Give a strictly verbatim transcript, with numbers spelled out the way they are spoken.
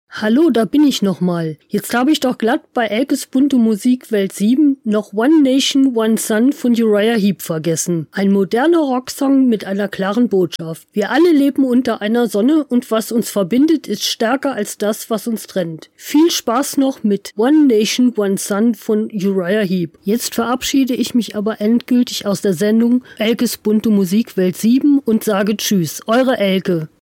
Hallo, da bin ich nochmal. Jetzt habe ich doch glatt bei Elkes bunte Musik Welt sieben noch One Nation, One Sun von Uriah Heep vergessen. Ein moderner Rocksong mit einer klaren Botschaft. Wir alle leben unter einer Sonne und was uns verbindet, ist stärker als das, was uns trennt. Viel Spaß noch mit One Nation, One Sun von Uriah Heep. Jetzt verabschiede ich mich aber endgültig aus der Sendung Elkes bunte Musik Welt sieben und sage Tschüss, eure Elke.